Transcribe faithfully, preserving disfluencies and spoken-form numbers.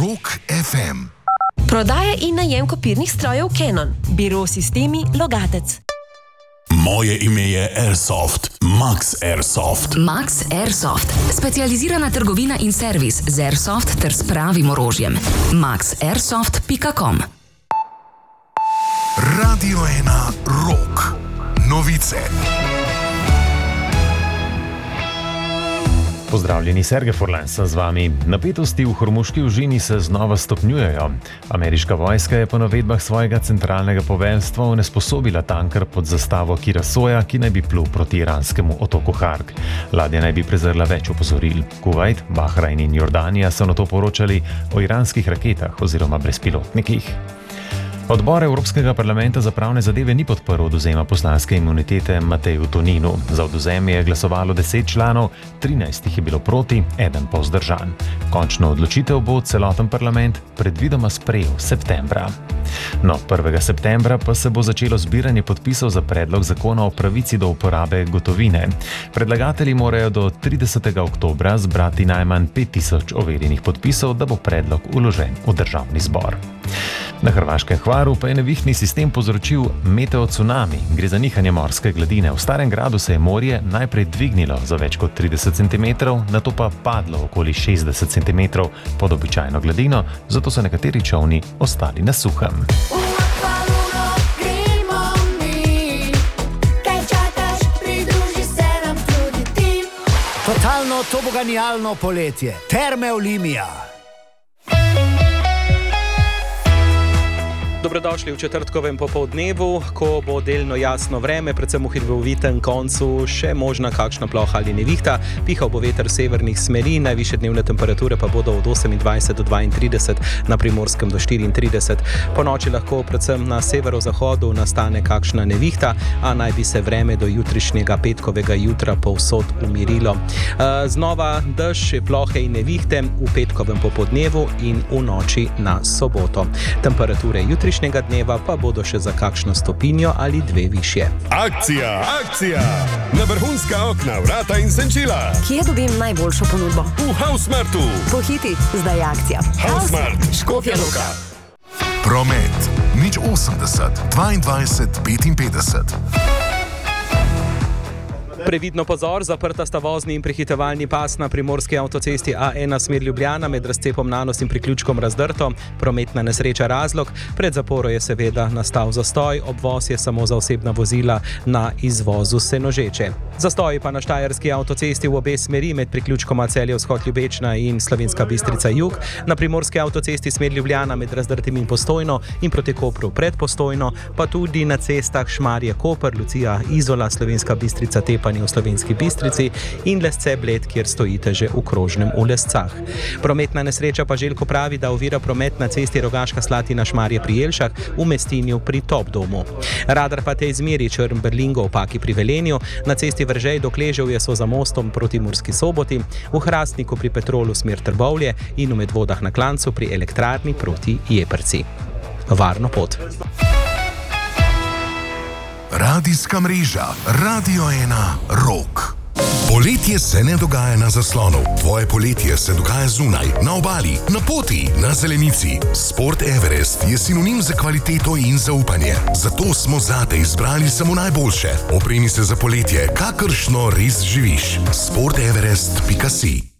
Rock ef em. Prodaja in najem kopirnih strojev Canon. Biro Sistemi Logatec. Moje ime je Airsoft, Max Airsoft. Max Airsoft, specializirana trgovina in servis z Airsoft ter s pravim orožjem. max airsoft pika com. Radio ena Rock. Novice. Pozdravljeni, Sergej Forlan sem z vami. Napetosti v Hormuški užini se znova stopnjujejo. Ameriška vojska je po navedbah svojega centralnega poveljstva onesposobila tanker pod zastavo Kirasoja, ki naj bi plul proti iranskemu otoku Harg. Ladja naj bi prezrla več opozoril. Kuvajt, Bahrajn in Jordanija so nato poročali o iranskih raketah oziroma brezpilotnikih. Odbor Evropskega parlamenta za pravne zadeve ni podprl odvzema poslanske imunitete Mateju Toninu. Za odvzem je glasovalo deset članov, trinajst jih je bilo proti, eden pa vzdržan. Končno odločitev bo celoten parlament predvidoma sprejel septembra. No, prvega septembra pa se bo začelo zbiranje podpisov za predlog zakona o pravici do uporabe gotovine. Predlagatelji morajo do tridesetega oktobra zbrati najmanj pet tisoč overjenih podpisov, da bo predlog vložen v državni zbor. Na hrvaškem Hvaru pa je nevihtni sistem povzročil meteocunami. Gre za nihanje morske gladine. V Starem gradu se je morje najprej dvignilo za več kot trideset centimetrov, nato pa padlo okoli šestdeset centimetrov pod običajno gladino, zato so nekateri čolni ostali na suhem. Totalno toboganijalno poletje. Terme Olimia. Dobrodošli v četrtkovem popoldnevu, ko bo delno jasno vreme, predvsem v hriboviten koncu še možna kakšna ploha ali nevihta. Pihal bo veter severnih smeri, najvišje dnevne temperature pa bodo od osemindvajset do dvaintrideset, na Primorskem do štiriintrideset. Po noči lahko predvsem na severozahodu nastane kakšna nevihta, a naj bi se vreme do jutrišnjega petkovega jutra povsod umirilo. Znova dež, plohe in nevihte v petkovem popoldnevu in v noči na soboto. Temperature jutri dneva pa bodo še za kakšno stopinjo ali dve višje. Akcija, akcija! Na vrhunska okna, vrata in senčila. Kje dobim najboljšo ponudbo? V Hausmartu. Pohiti, zdaj je akcija. Hausmart, Škofja Loka. Promet. nič osemdeset, dvaindvajset, petinpetdeset. Previdno pozor, zaprta sta vozni in prehitevalni pas na primorski avtocesti A ena smer Ljubljana med razcepom Nanos in priključkom Razdrto. Prometna nesreča razlog. Pred zaporo je seveda nastal zastoj, obvoz je samo za osebna vozila na izvozu Senožeče. Zastoji pa na Štajerski avtocesti v obe smeri med priključkoma Celje vzhod Ljubečna in Slovenska Bistrica jug, na primorski avtocesti smer Ljubljana med Razdrtim in Postojno in proti Kopru pred Postojno, pa tudi na cestah Šmarje Koper, Lucija Izola, Slovenska Bistrica Tepanje v Slovenski Bistrici in Lesce Bled, kjer stojite že v krožnem v Lescah. Prometna nesreča pa Željko pravi, da ovira promet na cesti Rogaška Slatina Šmarje pri Jelšah v Mestinju pri Top domu. Radar pa te izmeri Črn Berlingo v Paki pri Velenju, na cesti Vržej do Kleževje so za mostom proti Murski Soboti, v Hrastniku pri Petrolu smer Trbovlje in v Medvodah na Klancu pri elektrarni proti Jeprci. Varno pot. Radijska mreža Radio ena Rock. Poletje se ne dogaja na zaslonu. Tvoje poletje se dogaja zunaj, na obali, na poti, na zelenici. Sport Everest je sinonim za kvaliteto in zaupanje. Zato smo zate izbrali samo najboljše. Opremi se za poletje, kakršno res živiš. sport everest pika si